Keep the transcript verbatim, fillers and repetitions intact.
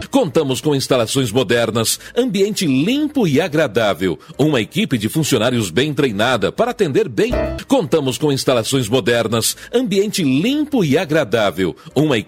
Contamos com instalações modernas, ambiente limpo e agradável, uma equipe de funcionários bem treinada para atender bem. Contamos com instalações modernas, ambiente limpo e agradável, uma equipe